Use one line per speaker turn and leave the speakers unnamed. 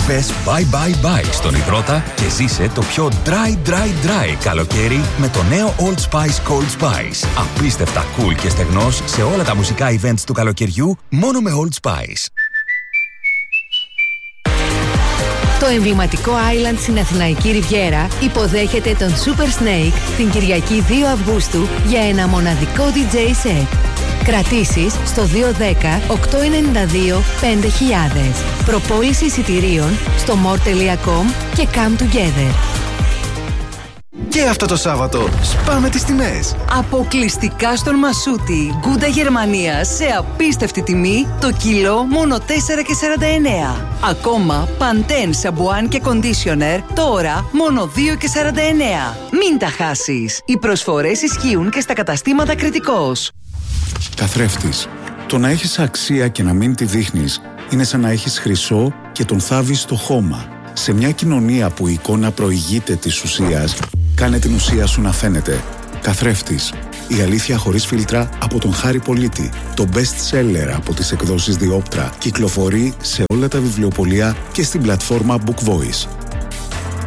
Πες bye bye bye στον υδρότα και ζήσε το πιο dry καλοκαίρι με το νέο Old Spice Cold Spice. Απίστευτα cool και στεγνός σε όλα τα μουσικά events του καλοκαιριού μόνο με Old Spice.
Το εμβληματικό Island στην Αθηναϊκή Ριβιέρα υποδέχεται τον Super Snake την Κυριακή 2 Αυγούστου για ένα μοναδικό DJ set. Κρατήσεις στο 210-892-5000. Προπόληση εισιτηρίων στο more.com και Come Together.
Και αυτό το Σάββατο σπάμε τις τιμές.
Αποκλειστικά στον Μασούτη, Γκούντα Γερμανία, σε απίστευτη τιμή, το κιλό μόνο 4,49. Ακόμα Pantene σαμπουάν και κοντίσιονερ, τώρα μόνο 2,49. Μην τα χάσεις. Οι προσφορές ισχύουν και στα καταστήματα Κρητικός.
Καθρέφτης. Το να έχεις αξία και να μην τη δείχνεις είναι σαν να έχεις χρυσό και τον θάβεις στο χώμα. Σε μια κοινωνία που η εικόνα προηγείται της ουσίας, κάνε την ουσία σου να φαίνεται. Καθρέφτης. Η αλήθεια χωρίς φίλτρα από τον Χάρη Πολίτη. Το best seller από τις εκδόσεις Διόπτρα. Κυκλοφορεί σε όλα τα βιβλιοπωλεία και στην πλατφόρμα Book Voice.